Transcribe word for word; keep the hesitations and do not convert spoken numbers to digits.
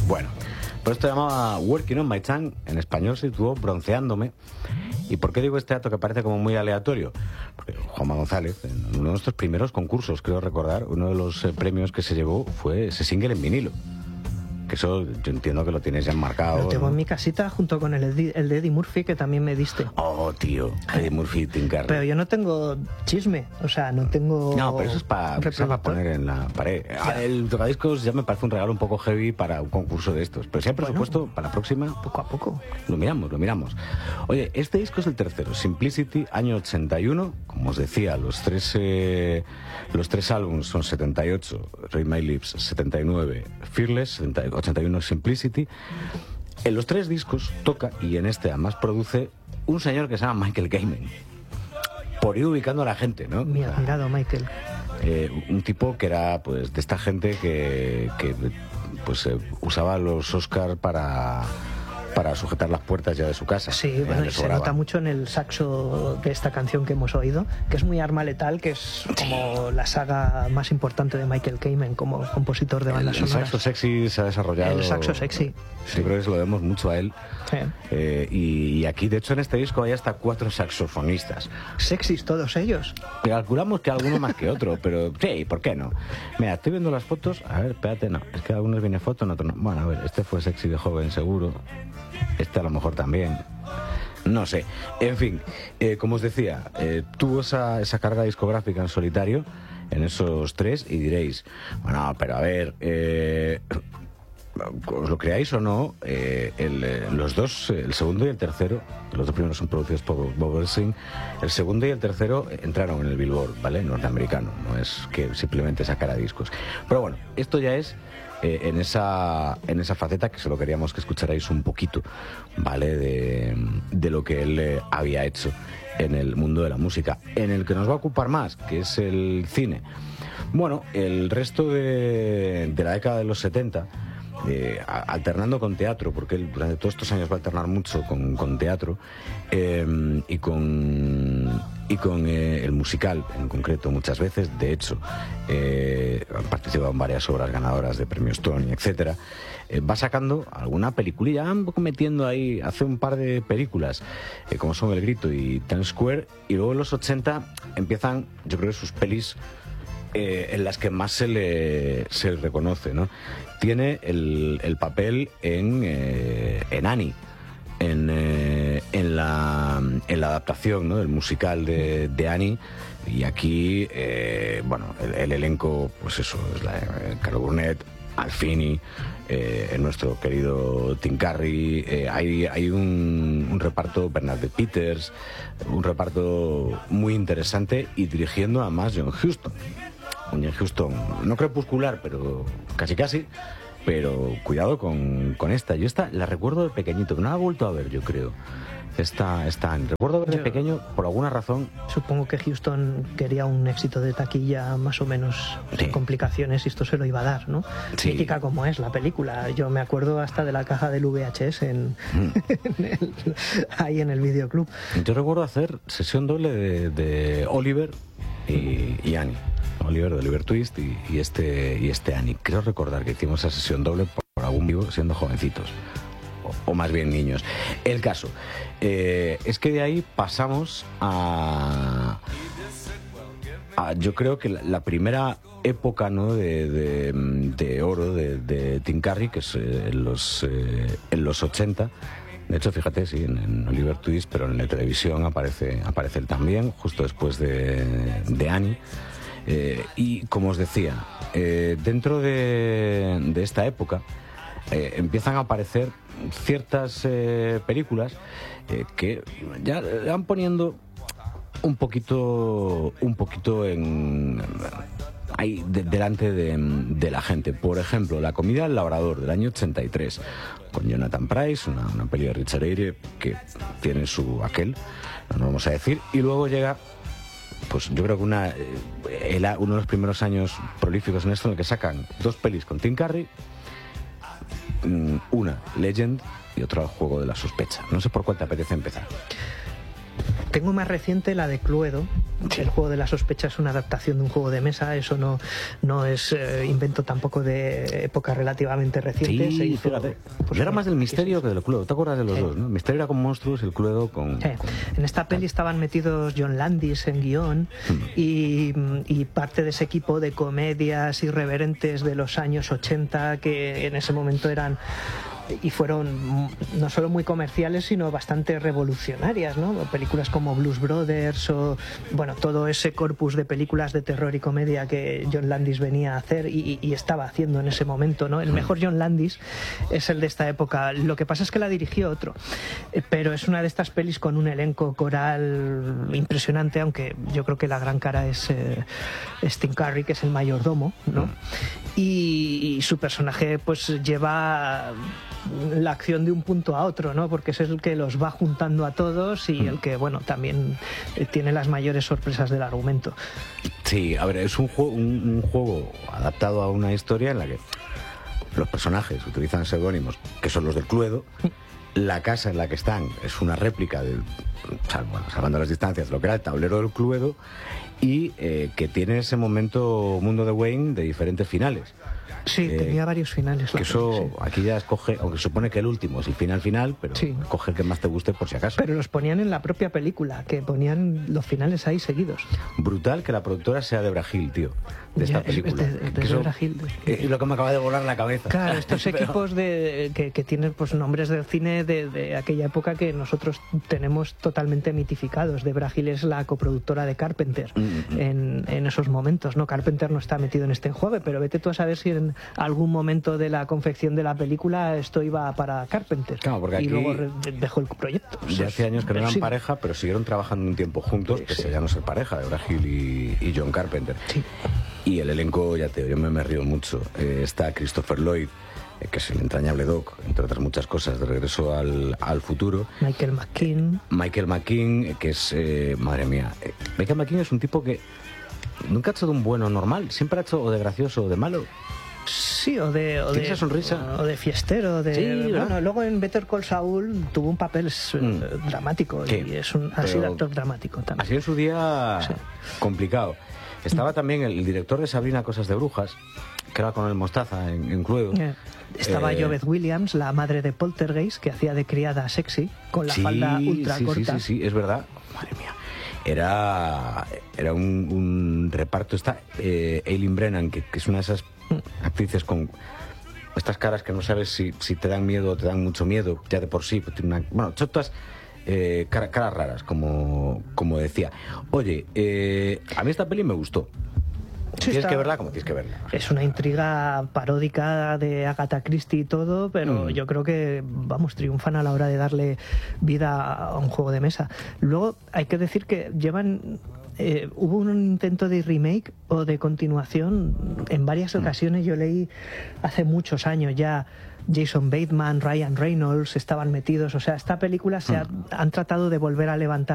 Bueno, pues esto se llamaba Working on My Tongue, en español se tituló Bronceándome. ¿Y por qué digo este dato que parece como muy aleatorio? Porque Juanma González, en uno de nuestros primeros concursos, creo recordar, uno de los eh, premios que se llevó fue ese single en vinilo. Que eso yo entiendo que lo tienes ya enmarcado. Lo tengo ¿no? en mi casita junto con el, Eddie, el de Eddie Murphy, que también me diste. Oh, tío, Eddie Murphy y Tim Curry. Pero yo no tengo chisme, o sea, no tengo... No, pero eso es para pa poner en la pared. Ya. El tocadiscos ya me parece un regalo un poco heavy para un concurso de estos. Pero si hay presupuesto, bueno, para la próxima... Poco a poco. Lo miramos, lo miramos. Oye, este disco es el tercero. Simplicity, año ochenta y uno. Como os decía, los tres, eh, los tres álbumes son setenta y ocho. Read My Lips, setenta y nueve. Fearless, ochenta y uno Simplicity. En los tres discos toca, y en este además produce, un señor que se llama Michael Kamen. Por ir ubicando a la gente, ¿no? Mi admirado Michael. Eh, un tipo que era, pues, de esta gente que, que pues, eh, usaba los Oscars para... para sujetar las puertas ya de su casa. Sí, bueno, y se nota mucho en el saxo de esta canción que hemos oído, que es muy Arma Letal, que es como sí. la saga más importante de Michael Kamen como compositor de bandas sonoras. El saxo sexy se ha desarrollado... El saxo sexy. Sí, creo que se lo debemos mucho a él. Sí. Eh, y, y aquí, de hecho, en este disco hay hasta cuatro saxofonistas. Sexys todos ellos. Calculamos que alguno más que otro, pero sí, ¿por qué no? Mira, estoy viendo las fotos. A ver, espérate, no. Es que algunos viene foto, en otros no. Bueno, a ver, este fue sexy de joven, seguro. Este a lo mejor también. No sé. En fin, eh, como os decía, eh, tuvo esa, esa carga discográfica en solitario en esos tres y diréis, bueno, pero a ver, eh, os lo creáis o no, eh, el, eh, los dos, el segundo y el tercero, los dos primeros son producidos por Bob Elsing, el segundo y el tercero entraron en el Billboard, ¿vale? Norteamericano, no es que simplemente sacara discos. Pero bueno, esto ya es eh, en esa en esa faceta que solo queríamos que escucharais un poquito, ¿vale? De, de lo que él eh, había hecho en el mundo de la música, en el que nos va a ocupar más, que es el cine. Bueno, el resto de, de la década de los setenta, Eh, alternando con teatro, porque él durante todos estos años va a alternar mucho con, con teatro eh, y con y con eh, el musical en concreto muchas veces. De hecho, eh, ha participado en varias obras ganadoras de premios Tony, etcétera. Eh, va sacando alguna peliculilla, un poco metiendo ahí, hace un par de películas eh, como son El Grito y Times Square, y luego en los ochenta empiezan, yo creo, sus pelis Eh, en las que más se le, se le reconoce, ¿no? Tiene el, el papel en, eh, en Annie, en, eh, en, la, en la adaptación, ¿no?, del musical de, de Annie. Y aquí, eh, bueno, el, el elenco, pues eso, es la, eh, Carol Burnett, Al Finney, eh, nuestro querido Tim Curry, eh, hay, hay un, un reparto, Bernadette Peters, un reparto muy interesante, y dirigiendo además John Huston. Un John Huston, no crepuscular, pero casi casi, pero cuidado con, con esta. Yo esta la recuerdo de pequeñito, no la he vuelto a ver, yo creo. Esta, esta recuerdo de pequeño, por alguna razón. Supongo que Houston quería un éxito de taquilla más o menos sí. sin complicaciones, y esto se lo iba a dar, ¿no? Sí. Mítica como es la película. Yo me acuerdo hasta de la caja del V H S en, mm. en el, ahí en el videoclub. Yo recuerdo hacer sesión doble de, de Oliver y, y Annie. Oliver de Oliver Twist y, y este y este Annie. Creo recordar que hicimos esa sesión doble por, por algún vivo siendo jovencitos. O, o más bien niños. El caso eh, es que de ahí pasamos a, a yo creo que la, la primera época, ¿no?, de, de, de oro de, de Tim Curry, que es eh, en los eh, en los ochenta. De hecho, fíjate, sí, en, en Oliver Twist, pero en la televisión aparece aparece él también, justo después de, de Annie. Eh, y como os decía, eh, dentro de, de esta época eh, empiezan a aparecer ciertas eh, películas eh, que ya van poniendo un poquito un poquito en ahí de, delante de, de la gente. Por ejemplo, La comida del labrador, del año ochenta y tres, con Jonathan Pryce, una, una peli de Richard Eyre que tiene su aquel, no lo vamos a decir. Y luego llega, pues yo creo que una, el, uno de los primeros años prolíficos en esto, en el que sacan dos pelis con Tim Curry, una Legend y otra El juego de la sospecha. No sé por cuál te apetece empezar. Tengo más reciente la de Cluedo. Sí. El juego de la sospecha es una adaptación de un juego de mesa, eso no, no es eh, invento tampoco de época relativamente reciente. Sí, se hizo, fíjate. Pues era más del misterio que del Cluedo. ¿Te acuerdas de los sí. dos? ¿No? El misterio era con monstruos y el Cluedo con... Sí. con... En esta peli estaban metidos John Landis en guión hmm. y, y parte de ese equipo de comedias irreverentes de los años ochenta que en ese momento eran... y fueron no solo muy comerciales sino bastante revolucionarias, ¿no? Películas como Blues Brothers o bueno, todo ese corpus de películas de terror y comedia que John Landis venía a hacer y, y estaba haciendo en ese momento, ¿no? El mejor John Landis es el de esta época. Lo que pasa es que la dirigió otro, pero es una de estas pelis con un elenco coral impresionante, aunque yo creo que la gran cara es eh, Tim Curry, que es el mayordomo, ¿no? Y, y su personaje pues lleva la acción de un punto a otro, ¿no? Porque es el que los va juntando a todos y el que, bueno, también tiene las mayores sorpresas del argumento. Sí, a ver, es un juego, un, un juego adaptado a una historia en la que los personajes utilizan seudónimos que son los del Cluedo. La casa en la que están es una réplica del, bueno, salvando las distancias, lo que era el tablero del Cluedo, y eh, que tiene ese momento Mundo de Wayne de diferentes finales. Sí, eh, tenía varios finales. Que eso, sí. Aquí ya escoge, aunque se supone que el último es el final final, pero sí. Coge el que más te guste por si acaso. Pero los ponían en la propia película, que ponían los finales ahí seguidos. Brutal que la productora sea Debra Hill, tío, de esta ya, película. Es de, de eso, Debra Hill. Es lo que me acaba de volar la cabeza. Claro, estos pero... equipos de, que, que tienen pues nombres del cine de, de aquella época que nosotros tenemos totalmente mitificados. Debra Hill es la coproductora de Carpenter mm-hmm. en, en esos momentos, ¿no? Carpenter no está metido en este enjuague, pero vete tú a saber si en algún momento de la confección de la película esto iba para Carpenter. Claro, porque aquí y luego re- dejó el proyecto. Pues ya hace años que no eran sí. pareja, pero siguieron trabajando un tiempo juntos, que sí. se ya no ser pareja, Debra Hill y, y John Carpenter. Sí. Y el elenco, ya te digo, yo me, me río mucho. Eh, está Christopher Lloyd, eh, que es el entrañable Doc, entre otras muchas cosas, de Regreso al, al Futuro. Michael McKean. Eh, Michael McKean, eh, que es, eh, madre mía, eh, Michael McKean es un tipo que nunca ha hecho de un bueno normal, siempre ha hecho o de gracioso o de malo. Sí, o de, o de esa sonrisa, o de fiestero, de sí, bueno, luego en Better Call Saul tuvo un papel mm. dramático sí. y es un ha sido actor dramático también. Ha sido en su día sí. complicado. Estaba también el, el director de Sabrina Cosas de Brujas, que era con el Mostaza en, en Cluedo. Yeah. Estaba eh... Joveth Williams, la madre de Poltergeist, que hacía de criada sexy con la sí, falda ultra sí, corta. Sí, sí, sí, es verdad. Madre mía. Era, era un, un reparto. Está eh, Aileen Brennan, que, que es una de esas actrices con estas caras que no sabes si, si te dan miedo o te dan mucho miedo, ya de por sí. Una, bueno, chotas, eh, cara, caras raras, como, como decía. Oye, eh, a mí esta peli me gustó. Sí, tienes está, que verla como tienes que verla. Es una intriga paródica de Agatha Christie y todo, pero mm. yo creo que, vamos, triunfan a la hora de darle vida a un juego de mesa. Luego hay que decir que llevan... Eh, hubo un intento de remake o de continuación en varias ocasiones. Yo leí hace muchos años ya Jason Bateman, Ryan Reynolds estaban metidos. O sea, esta película se ha, han tratado de volver a levantar